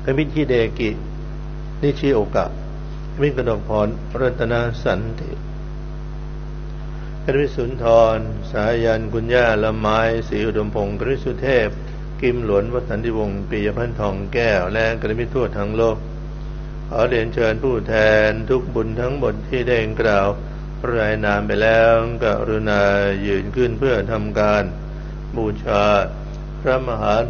กมิชิเดกินิชิโอกะมิกนกพรรัตนสันติกฤษสุนทรสายันกุญญาละไม้ศรีอุดมพงศ์กฤษสุเทพกิมหลวนวสันติวงศ์ปิยพันธ์ทองแก้วและกฤษมิตรทั่วทั้งโลกขอเรียนเชิญผู้แทนทุกบุญทั้งหมดที่ได้กล่าวรายนามไปแล้วกรุณายืนขึ้นเพื่อทำการบูชาพระมหา